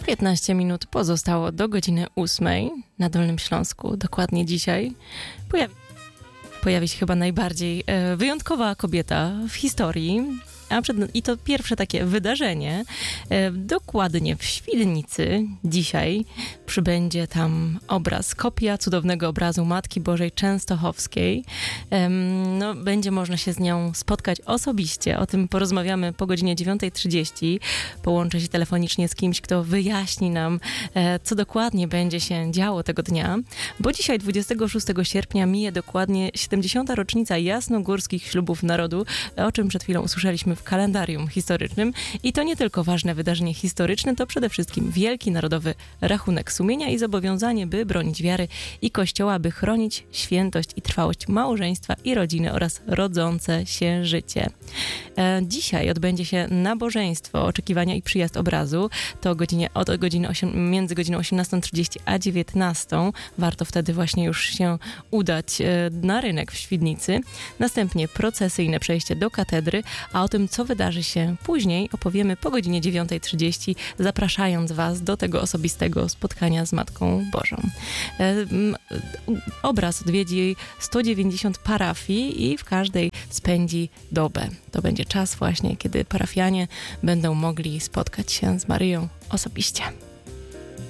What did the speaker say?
15 minut pozostało do godziny 8 na Dolnym Śląsku. Dokładnie dzisiaj pojawi się chyba najbardziej wyjątkowa kobieta w historii. I to pierwsze takie wydarzenie. Dokładnie w Świdnicy dzisiaj przybędzie tam kopia cudownego obrazu Matki Bożej Częstochowskiej. Będzie można się z nią spotkać osobiście. O tym porozmawiamy po godzinie 9:30. Połączę się telefonicznie z kimś, kto wyjaśni nam, co dokładnie będzie się działo tego dnia. Bo dzisiaj, 26 sierpnia, mije dokładnie 70. rocznica jasnogórskich ślubów narodu, o czym przed chwilą usłyszeliśmy w kalendarium historycznym. I to nie tylko ważne wydarzenie historyczne, to przede wszystkim wielki narodowy rachunek sumienia i zobowiązanie, by bronić wiary i Kościoła, by chronić świętość i trwałość małżeństwa i rodziny oraz rodzące się życie. Dzisiaj odbędzie się nabożeństwo oczekiwania i przyjazd obrazu. To między godziną 18:30 a 19:00. Warto wtedy właśnie już się udać na rynek w Świdnicy. Następnie procesyjne przejście do katedry, a o tym, co wydarzy się później, opowiemy po godzinie 9:30, zapraszając Was do tego osobistego spotkania z Matką Bożą. Obraz odwiedzi 190 parafii i w każdej spędzi dobę. To będzie czas właśnie, kiedy parafianie będą mogli spotkać się z Maryją osobiście.